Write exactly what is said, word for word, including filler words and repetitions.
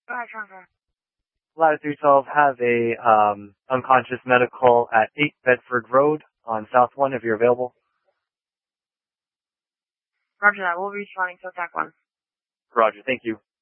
Go ahead, transfer. Ladder three twelve has a um, unconscious medical at eight Bedford Road on South one if you're available. Roger that. We'll be responding to attack one. Roger, thank you.